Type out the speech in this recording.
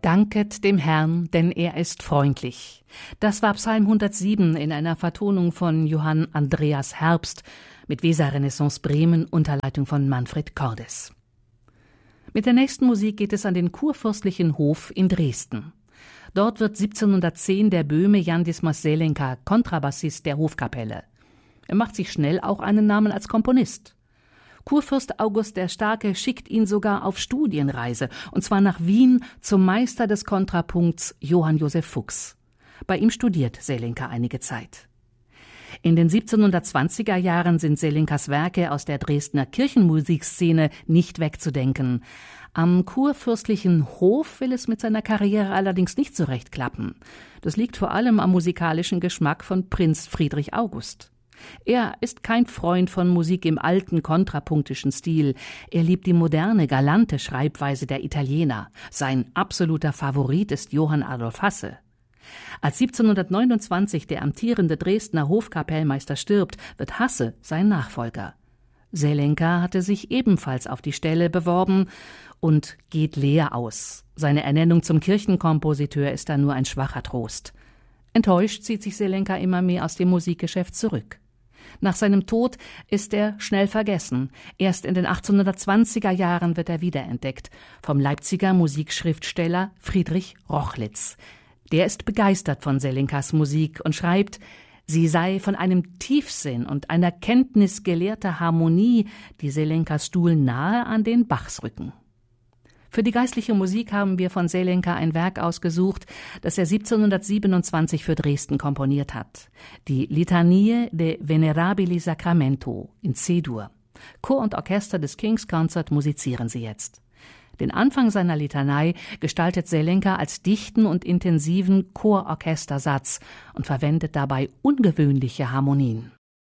Danket dem Herrn, denn er ist freundlich. Das war Psalm 107 in einer Vertonung von Johann Andreas Herbst mit Weser Renaissance Bremen unter Leitung von Manfred Cordes. Mit der nächsten Musik geht es an den kurfürstlichen Hof in Dresden. Dort wird 1710 der Böhme Jan Dismas Selenka Kontrabassist der Hofkapelle. Er macht sich schnell auch einen Namen als Komponist. Kurfürst August der Starke schickt ihn sogar auf Studienreise, und zwar nach Wien zum Meister des Kontrapunkts Johann Joseph Fuchs. Bei ihm studiert Selenka einige Zeit. In den 1720er Jahren sind Selenkas Werke aus der Dresdner Kirchenmusikszene nicht wegzudenken. Am kurfürstlichen Hof will es mit seiner Karriere allerdings nicht so recht klappen. Das liegt vor allem am musikalischen Geschmack von Prinz Friedrich August. Er ist kein Freund von Musik im alten kontrapunktischen Stil. Er liebt die moderne, galante Schreibweise der Italiener. Sein absoluter Favorit ist Johann Adolf Hasse. Als 1729 der amtierende Dresdner Hofkapellmeister stirbt, wird Hasse sein Nachfolger. Selenka hatte sich ebenfalls auf die Stelle beworben und geht leer aus. Seine Ernennung zum Kirchenkompositeur ist dann nur ein schwacher Trost. Enttäuscht zieht sich Selenka immer mehr aus dem Musikgeschäft zurück. Nach seinem Tod ist er schnell vergessen. Erst in den 1820er Jahren wird er wiederentdeckt vom Leipziger Musikschriftsteller Friedrich Rochlitz. Der ist begeistert von Selenkas Musik und schreibt, sie sei von einem Tiefsinn und einer Kenntnis gelehrter Harmonie, die Selenkas Stuhl nahe an den Bachs rücken. Für die geistliche Musik haben wir von Selenka ein Werk ausgesucht, das er 1727 für Dresden komponiert hat. Die Litanie de Venerabili Sacramento in C-Dur. Chor und Orchester des King's Concert musizieren sie jetzt. Den Anfang seiner Litanei gestaltet Selenka als dichten und intensiven Chororchestersatz und verwendet dabei ungewöhnliche Harmonien.